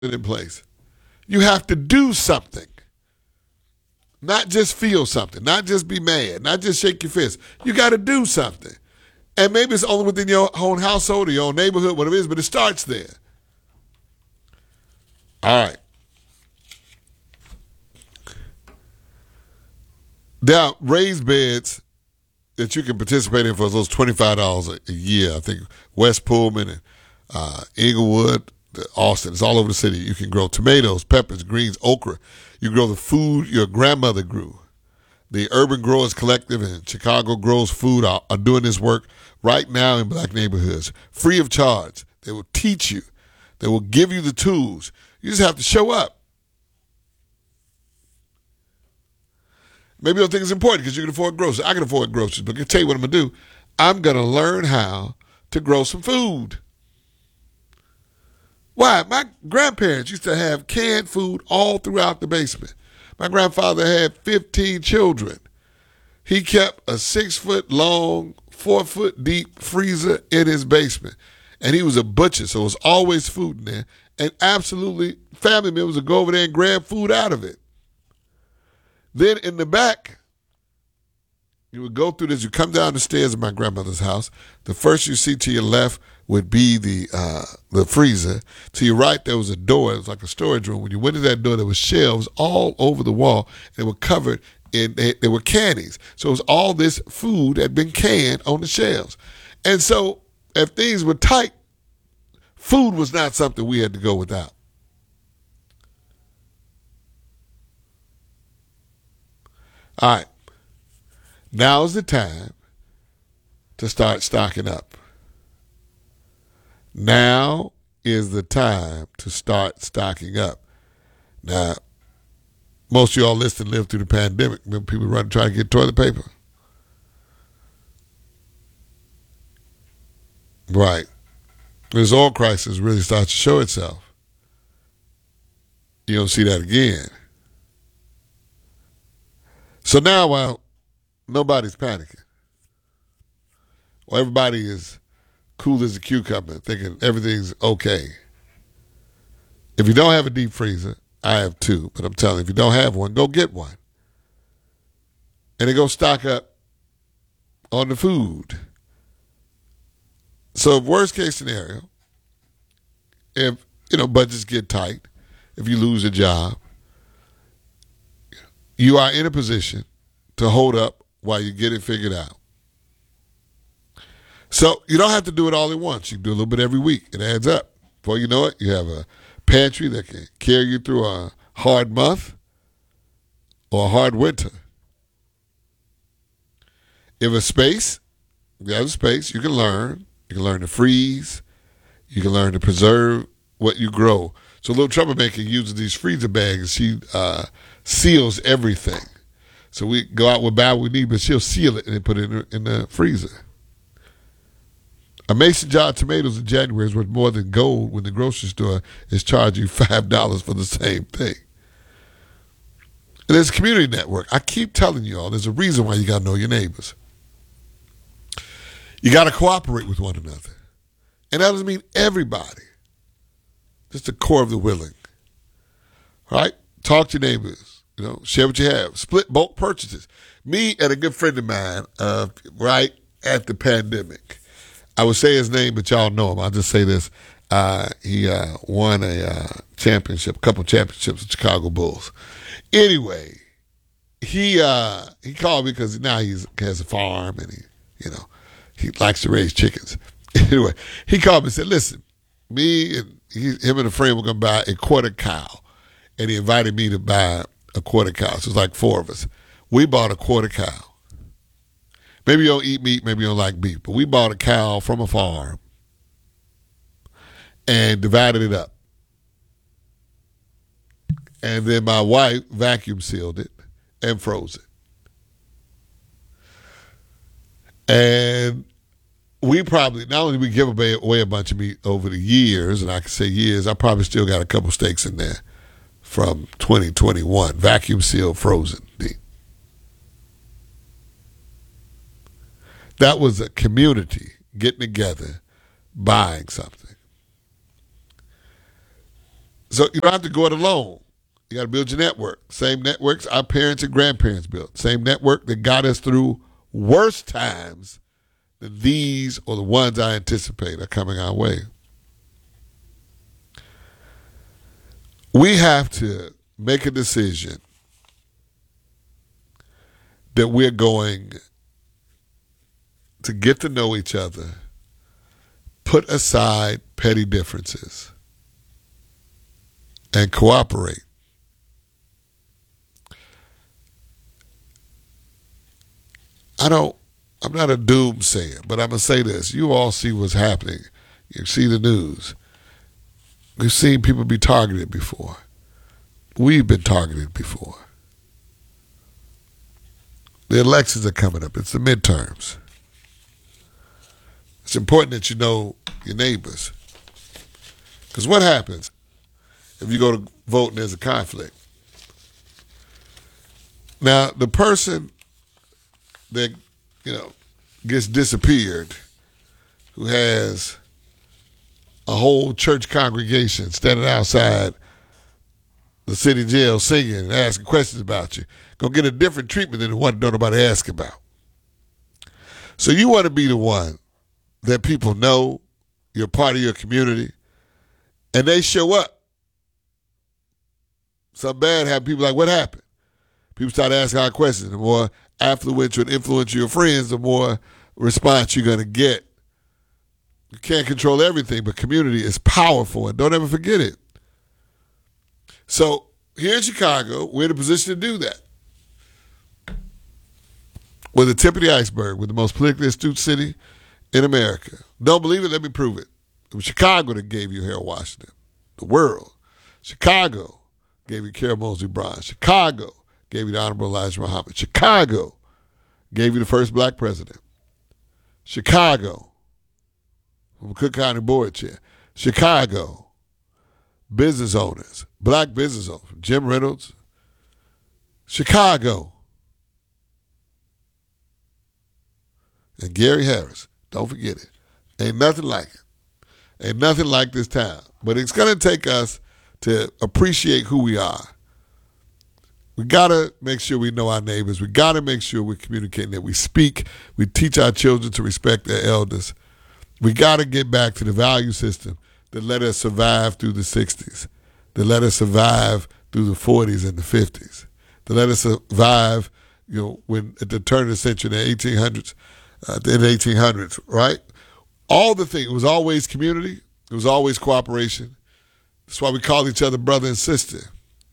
in place. You have to do something. Not just feel something, not just be mad, not just shake your fist. You got to do something. And maybe it's only within your own household or your own neighborhood, whatever it is, but it starts there. All right. There are raised beds that you can participate in for those $25 a year. I think West Pullman and Inglewood, Austin, it's all over the city. You can grow tomatoes, peppers, greens, okra. You grow the food your grandmother grew. The Urban Growers Collective and Chicago Grows Food are doing this work right now in black neighborhoods, free of charge. They will teach you. They will give you the tools. You just have to show up. Maybe you don't think it's important because you can afford groceries. I can afford groceries, but I can tell you what I'm going to do. I'm going to learn how to grow some food. Why? My grandparents used to have canned food all throughout the basement. My grandfather had 15 children. He kept a 6-foot long, 4-foot deep freezer in his basement. And he was a butcher, so there was always food in there. And absolutely, family members would go over there and grab food out of it. Then in the back, you would go through this. You come down the stairs of my grandmother's house. The first you see to your left would be the freezer. To your right, there was a door. It was like a storage room. When you went to that door, there were shelves all over the wall. They were covered in, they were candies. So it was all this food that had been canned on the shelves. And so if things were tight, food was not something we had to go without. All right. Now's the time to start stocking up. Now is the time to start stocking up. Now, most of y'all listening lived through the pandemic. Remember people running trying to get toilet paper? Right. This oil crisis really starts to show itself. You don't see that again. So now, while nobody's panicking, everybody is cool as a cucumber, thinking everything's okay. If you don't have a deep freezer, I have two, but I'm telling you, if you don't have one, go get one. And then go stock up on the food. So worst case scenario, if, budgets get tight, if you lose a job, you are in a position to hold up while you get it figured out. So you don't have to do it all at once. You can do a little bit every week. It adds up. Before you know it, you have a pantry that can carry you through a hard month or a hard winter. If a space, you have a space, you can learn. You can learn to freeze. You can learn to preserve what you grow. So Little Troublemaker uses these freezer bags. She seals everything. So we go out with buy what we need, but she'll seal it and then put it in the freezer. A mason jar of tomatoes in January is worth more than gold when the grocery store is charging you $5 for the same thing. And there's a community network. I keep telling you all, there's a reason why you got to know your neighbors. You got to cooperate with one another. And that doesn't mean everybody. Just the core of the willing. All right? Talk to your neighbors. Share what you have. Split bulk purchases. Me and a good friend of mine, right at the pandemic, I would say his name, but y'all know him. I'll just say this. He won a championship, a couple championships with Chicago Bulls. Anyway, he called me because now he has a farm and he likes to raise chickens. Anyway, he called me and said, listen, him and a friend were going to buy a quarter cow. And he invited me to buy a quarter cow. So it was like four of us. We bought a quarter cow. Maybe you don't eat meat, maybe you don't like beef, but we bought a cow from a farm and divided it up. And then my wife vacuum sealed it and froze it. And we probably, not only did we give away a bunch of meat over the years, and I can say years, I probably still got a couple steaks in there from 2021, vacuum sealed, frozen meat. That was a community getting together, buying something. So you don't have to go it alone. You got to build your network. Same networks our parents and grandparents built. Same network that got us through worse times than these or the ones I anticipate are coming our way. We have to make a decision that we're going to get to know each other, put aside petty differences, and cooperate. I'm not a doomsayer, but I'm going to say this. You all see what's happening. You see the news. We've seen people be targeted before. We've been targeted before. The elections are coming up. It's the midterms. It's important that you know your neighbors. Because what happens if you go to vote and there's a conflict? Now, the person that, gets disappeared, who has a whole church congregation standing outside the city jail singing and asking questions about you, gonna get a different treatment than the one don't nobody ask about. So you want to be the one that people know you're part of your community, and they show up. Something bad happened, people like, what happened? People start asking our questions. The more affluential and influential your friends, the more response you're going to get. You can't control everything, but community is powerful, and don't ever forget it. So here in Chicago, we're in a position to do that. We're the tip of the iceberg. We're the most politically astute city in America. Don't believe it? Let me prove it. It was Chicago that gave you Harold Washington. The world. Chicago gave you Carol Moseley Brown. Chicago gave you the Honorable Elijah Muhammad. Chicago gave you the first black president. Chicago, from Cook County Board Chair. Chicago, business owners, black business owners, Jim Reynolds. Chicago. And Gary Harris, don't forget it. Ain't nothing like it. Ain't nothing like this town. But it's going to take us to appreciate who we are. We got to make sure we know our neighbors. We got to make sure we're communicating, that we speak. We teach our children to respect their elders. We got to get back to the value system that let us survive through the 60s, that let us survive through the 40s and the 50s, that let us survive, when at the turn of the century, in the 1800s, in the 1800s, right? All the things. It was always community. It was always cooperation. That's why we call each other brother and sister,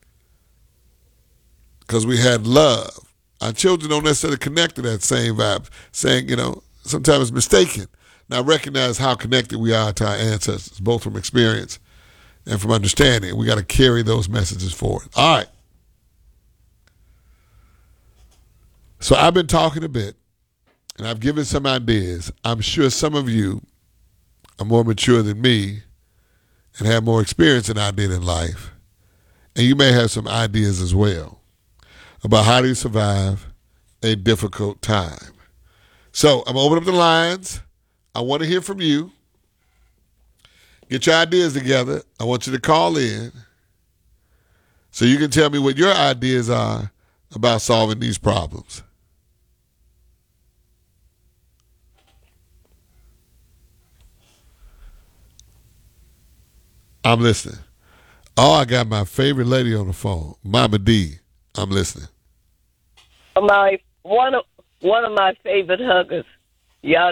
because we had love. Our children don't necessarily connect to that same vibe, saying, sometimes it's mistaken. Now recognize how connected we are to our ancestors, both from experience and from understanding. We got to carry those messages forward. All right. So I've been talking a bit, and I've given some ideas. I'm sure some of you are more mature than me and have more experience than I did in life. And you may have some ideas as well about how do you survive a difficult time. So I'm opening up the lines. I want to hear from you. Get your ideas together. I want you to call in so you can tell me what your ideas are about solving these problems. I'm listening. Oh, I got my favorite lady on the phone, Mama D. I'm listening. My one of my favorite huggers. Y'all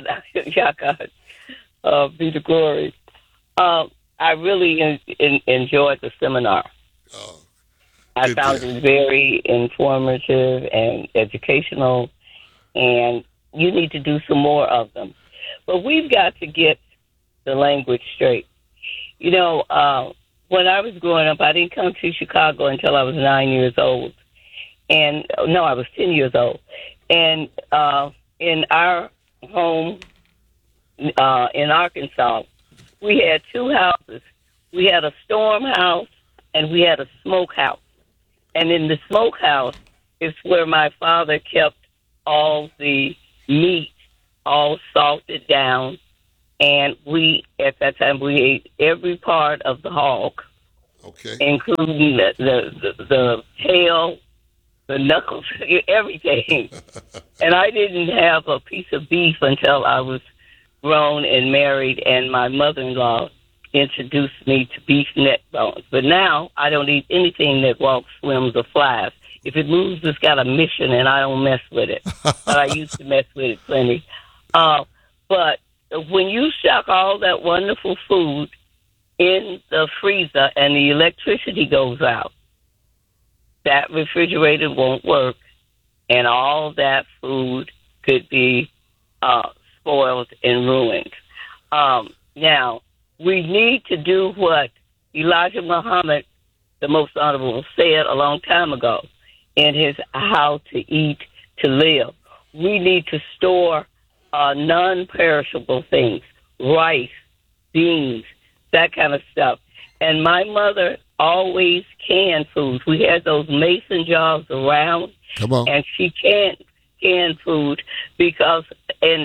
God be the glory. I really enjoyed the seminar. Oh, I found it very informative and educational, and you need to do some more of them. But we've got to get the language straight. When I was growing up, I didn't come to Chicago until I was 9 years old. I was 10 years old. And in our home in Arkansas, we had two houses. We had a storm house and we had a smokehouse. And in the smokehouse is where my father kept all the meat all salted down. And at that time, we ate every part of the hog. Okay. including the tail, the knuckles, everything. And I didn't have a piece of beef until I was grown and married, and my mother-in-law introduced me to beef neck bones. But now I don't eat anything that walks, swims, or flies. If it moves, it's got a mission, and I don't mess with it. But I used to mess with it plenty. But when you stock all that wonderful food in the freezer and the electricity goes out, that refrigerator won't work, and all that food could be spoiled and ruined. Now, we need to do what Elijah Muhammad, the most honorable, said a long time ago in his How to Eat to Live. We need to store non-perishable things, rice, beans, that kind of stuff. And my mother always canned foods. We had those mason jars around, and she canned food because in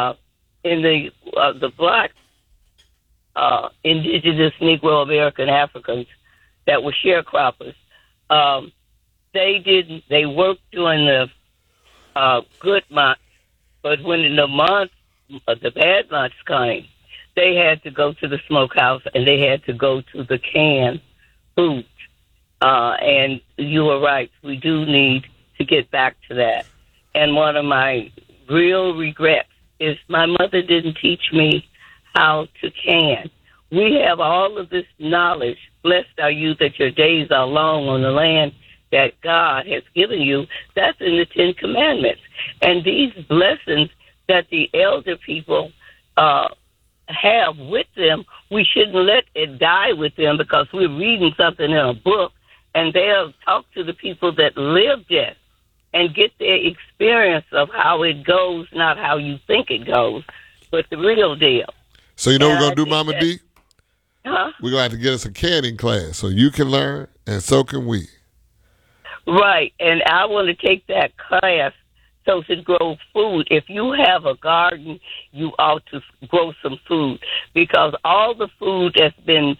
the black indigenous Negro American Africans that were sharecroppers, they worked during the good months, but when in the bad months came, they had to go to the smokehouse and they had to go to the canned food. And you were right. We do need to get back to that. And one of my real regrets is my mother didn't teach me how to can. We have all of this knowledge. Blessed are you that your days are long on the land that God has given you. That's in the Ten Commandments. And these blessings that the elder people have with them, we shouldn't let it die with them because we're reading something in a book, and they'll talk to the people that lived it and get their experience of how it goes, not how you think it goes, but the real deal. So you know what we're going to do, Mama D? Huh? We're going to have to get us a canning class so you can learn and so can we. Right, and I want to take that class so to grow food. If you have a garden, you ought to grow some food because all the food that's been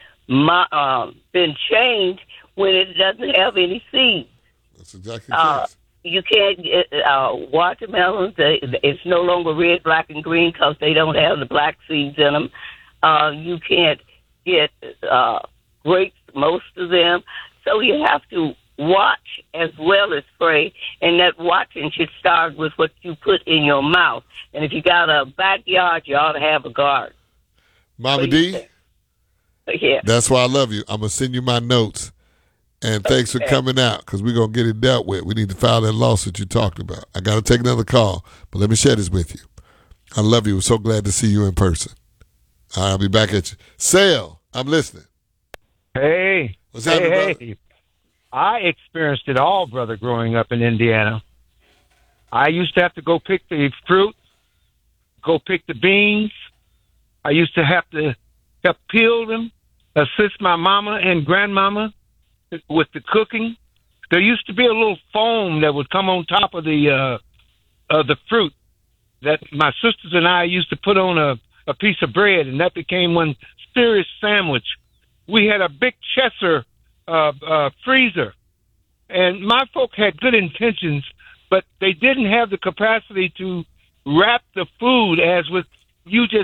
changed when it doesn't have any seeds. That's exactly the case. You can't get watermelons. It's no longer red, black, and green because they don't have the black seeds in them. You can't get grapes, most of them. So you have to watch as well as pray, and that watching should start with what you put in your mouth. And if you got a backyard, you ought to have a garden. Mama D? Yeah. That's why I love you. I'm going to send you my notes. And thanks for coming out because we're going to get it dealt with. We need to file that lawsuit you talked about. I got to take another call, but let me share this with you. I love you. We're so glad to see you in person. All right, I'll be back at you. Sale, I'm listening. Hey. What's happening, brother? Hey. I experienced it all, brother, growing up in Indiana. I used to have to go pick the fruit, go pick the beans. I used to have to help peel them, assist my mama and grandmama with the cooking. There used to be a little foam that would come on top of the fruit that my sisters and I used to put on a piece of bread, and that became one serious sandwich. We had a big Chester freezer, and my folk had good intentions, but they didn't have the capacity to wrap the food as with the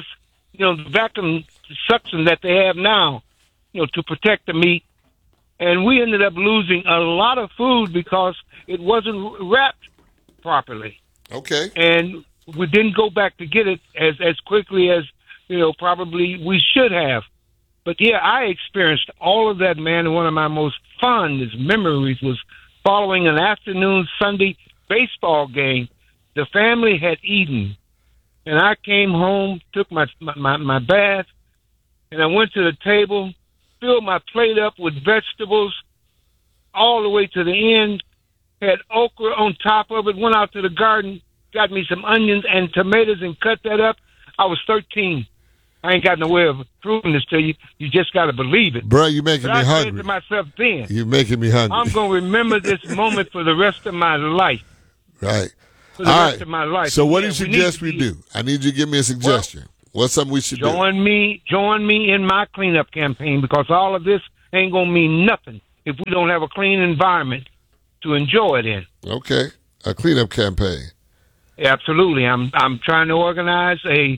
vacuum suction that they have now, to protect the meat. And we ended up losing a lot of food because it wasn't wrapped properly. Okay. And we didn't go back to get it as quickly as, probably we should have. But, yeah, I experienced all of that, man, and one of my most fondest memories was following an afternoon Sunday baseball game. The family had eaten, and I came home, took my bath, and I went to the table, filled my plate up with vegetables all the way to the end, had okra on top of it, went out to the garden, got me some onions and tomatoes and cut that up. I was 13. I ain't got no way of proving this to you. You just got to believe it. Bro, you're making me hungry. I said to myself then, you're making me hungry. I'm going to remember this moment for the rest of my life. Right. For the rest of my life. So what do you suggest we do? I need you to give me a suggestion. What's something we should do? Join me in my cleanup campaign because all of this ain't going to mean nothing if we don't have a clean environment to enjoy it in. Okay, a cleanup campaign. Absolutely. I'm trying to organize a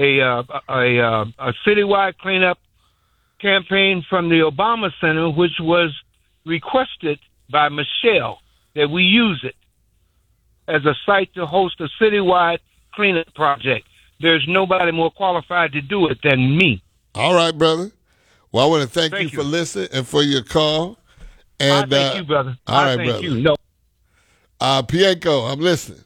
citywide cleanup campaign from the Obama Center, which was requested by Michelle that we use it as a site to host a citywide cleanup project. There's nobody more qualified to do it than me. All right, brother. Well, I want to thank you for listening and for your call. And thank you, brother. All right, brother. You. No. Pienko, I'm listening.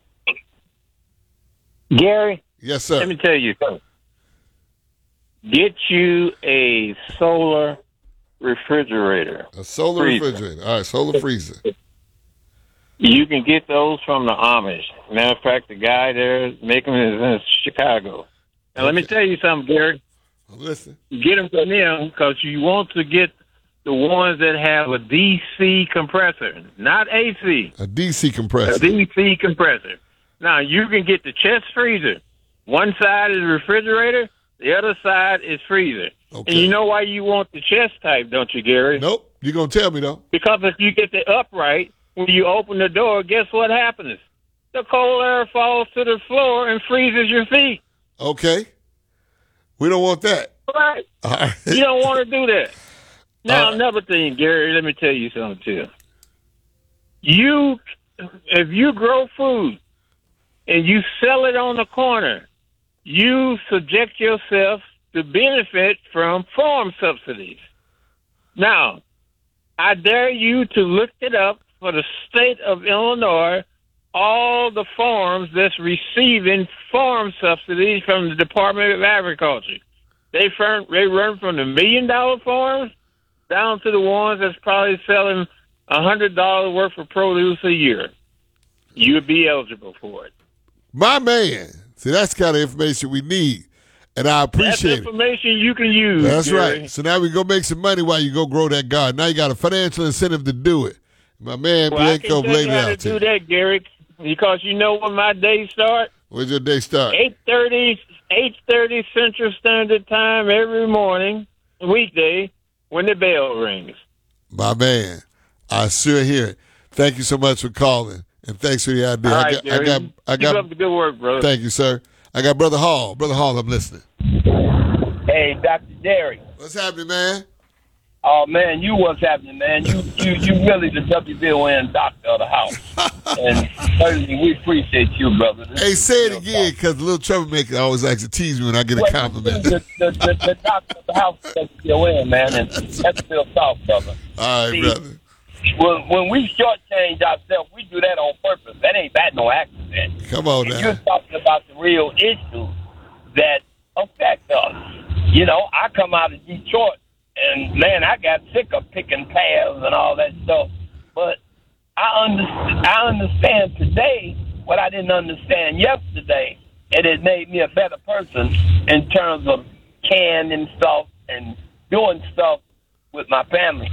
Gary? Yes, sir. Let me tell you something. Get you a solar refrigerator. A solar refrigerator. All right, solar freezer. You can get those from the Amish. Matter of fact, the guy there making them is in Chicago. Now, let me tell you something, Gary. I'm listening. Get them from them because you want to get the ones that have a DC compressor, not AC. A DC compressor. A DC compressor. Now, you can get the chest freezer. One side is refrigerator, the other side is freezer. Okay. And you know why you want the chest type, don't you, Gary? Nope. You're going to tell me, though. Because if you get the upright, when you open the door, guess what happens? The cold air falls to the floor and freezes your feet. Okay. We don't want that. Right. All right. You don't want to do that. Now, another thing, Gary, let me tell you something, too. If you grow food and you sell it on the corner, you subject yourself to benefit from farm subsidies. Now, I dare you to look it up for the state of Illinois, all the farms that's receiving farm subsidies from the Department of Agriculture. They run from the $1 million farms down to the ones that's probably selling $100 worth of produce a year. You'd be eligible for it. My man. See, that's the kind of information we need, and I appreciate That's information you can use. That's Gary. right. So now we go make some money while you go grow that garden. Now you got a financial incentive to do it. My man, I can Pienko, tell laid you it how to out to do you. that, Gary, because you know when my days start? When's your day start? 8:30 Central Standard Time every morning, weekday, when the bell rings. My man, I sure hear it. Thank you so much for calling, and thanks for the idea. All right, Gary. Keep up the good work, brother. Thank you, sir. I got Brother Hall. Brother Hall, I'm listening. Hey, Dr. Derry. What's happening, man? Oh, man, what's happening, man? You really the WVON doctor of the house. And certainly we appreciate you, brother. Hey, say it again, because the little troublemaker always likes to tease me when I get a compliment. The doctor of the house of WVON, man, and that's Bill South, brother. All right, brother. When we shortchange ourselves, we do that on purpose. That ain't no accident. Come on And now. you're talking about the real issues that affect us. You know, I come out of Detroit, and, man, I got sick of picking paths and all that stuff. But I understand today what I didn't understand yesterday, and it made me a better person in terms of canning stuff and doing stuff with my family.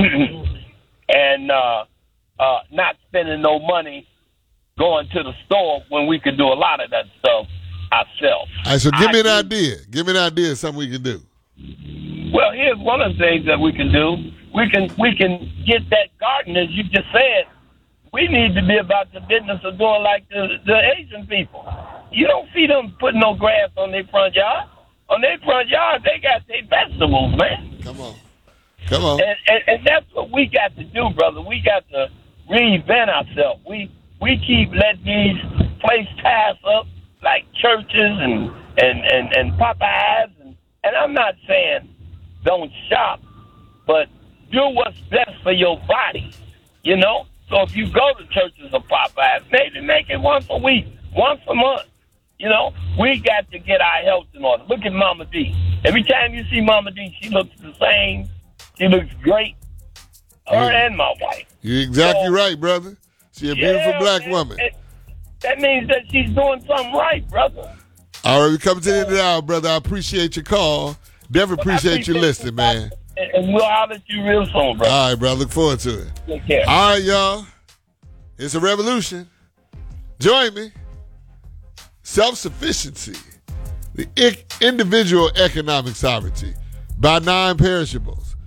And not spending no money going to the store when we could do a lot of that stuff ourselves. All right, so give me an idea. Give me an idea of something we can do. Well, here's one of the things that we can do. We can get that garden, as you just said. We need to be about the business of doing like the Asian people. You don't see them putting no grass on their front yard. On their front yard, they got their vegetables, man. Come on. Come on. And that's what we got to do, brother. We got to reinvent ourselves. We keep letting these places pass up like churches and Popeyes. And I'm not saying don't shop, but do what's best for your body, you know? So if you go to churches or Popeyes, maybe make it once a week, once a month. You know, we got to get our health in order. Look at Mama D. Every time you see Mama D, she looks the same. She looks great. Her and my wife. You're exactly right, brother. She's a beautiful black woman. That means that she's doing something right, brother. All right, we coming to the end of the hour, brother. I appreciate your call. Definitely appreciate you listening, man. And we'll holler at you real soon, brother. All right, brother. Look forward to it. Take care. All right, y'all. It's a revolution. Join me. Self-sufficiency. The individual economic sovereignty by non-perishables.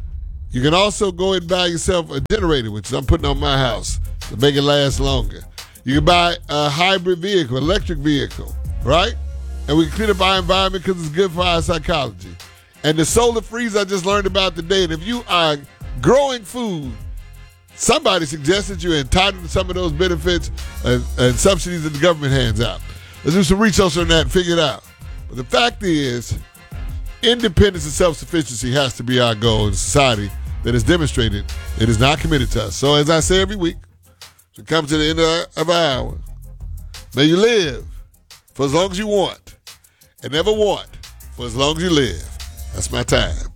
You can also go and buy yourself a generator, which I'm putting on my house to make it last longer. You can buy a hybrid vehicle, electric vehicle, right? And we can clean up our environment because it's good for our psychology. And the solar freeze I just learned about today, and if you are growing food, somebody suggested you're entitled to some of those benefits and subsidies that the government hands out. Let's do some research on that and figure it out. But the fact is, independence and self-sufficiency has to be our goal in a society that has demonstrated it is not committed to us. So as I say every week, as we come to the end of our hour, may you live for as long as you want and never want for as long as you live. That's my time.